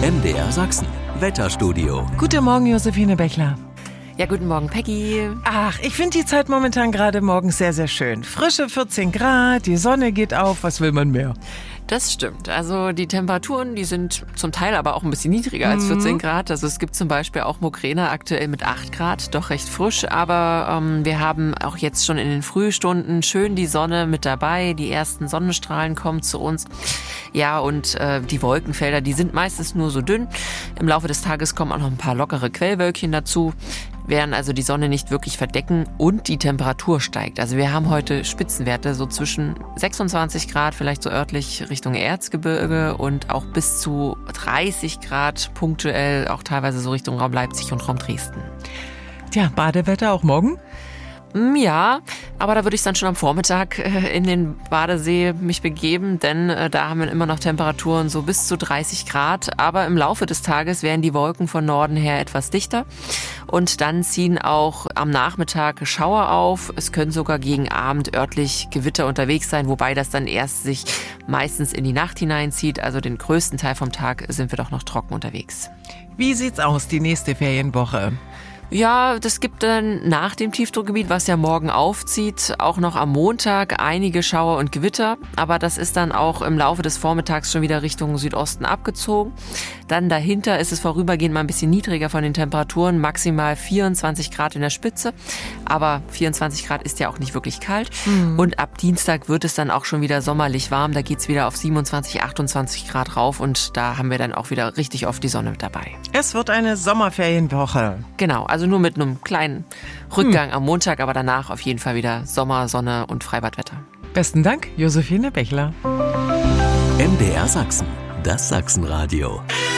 MDR Sachsen, Wetterstudio. Guten Morgen, Josephine Bechler. Ja, guten Morgen, Peggy. Ach, ich finde die Zeit momentan gerade morgens sehr, sehr schön. Frische 14 Grad, die Sonne geht auf, was will man mehr? Das stimmt. Also die Temperaturen, die sind zum Teil aber auch ein bisschen niedriger als 14 Grad. Also es gibt zum Beispiel auch Mogrena aktuell mit 8 Grad, doch recht frisch. Aber wir haben auch jetzt schon in den Frühstunden schön die Sonne mit dabei. Die ersten Sonnenstrahlen kommen zu uns. Ja, und die Wolkenfelder, die sind meistens nur so dünn. Im Laufe des Tages kommen auch noch ein paar lockere Quellwölkchen dazu, werden also die Sonne nicht wirklich verdecken und die Temperatur steigt. Also wir haben heute Spitzenwerte so zwischen 26 Grad, vielleicht so örtlich Richtung Erzgebirge und auch bis zu 30 Grad punktuell, auch teilweise so Richtung Raum Leipzig und Raum Dresden. Tja, Badewetter auch morgen? Ja, aber da würde ich dann schon am Vormittag in den Badesee mich begeben, denn da haben wir immer noch Temperaturen so bis zu 30 Grad. Aber im Laufe des Tages werden die Wolken von Norden her etwas dichter und dann ziehen auch am Nachmittag Schauer auf. Es können sogar gegen Abend örtlich Gewitter unterwegs sein, wobei das dann erst sich meistens in die Nacht hineinzieht. Also den größten Teil vom Tag sind wir doch noch trocken unterwegs. Wie sieht's aus, die nächste Ferienwoche? Ja, das gibt dann nach dem Tiefdruckgebiet, was ja morgen aufzieht, auch noch am Montag einige Schauer und Gewitter. Aber das ist dann auch im Laufe des Vormittags schon wieder Richtung Südosten abgezogen. Dann dahinter ist es vorübergehend mal ein bisschen niedriger von den Temperaturen, maximal 24 Grad in der Spitze. Aber 24 Grad ist ja auch nicht wirklich kalt. Und ab Dienstag wird es dann auch schon wieder sommerlich warm. Da geht's wieder auf 27, 28 Grad rauf und da haben wir dann auch wieder richtig oft die Sonne mit dabei. Es wird eine Sommerferienwoche. Genau, also nur mit einem kleinen Rückgang am Montag, aber danach auf jeden Fall wieder Sommer, Sonne und Freibadwetter. Besten Dank, Josephine Bechler. MDR Sachsen, das Sachsenradio.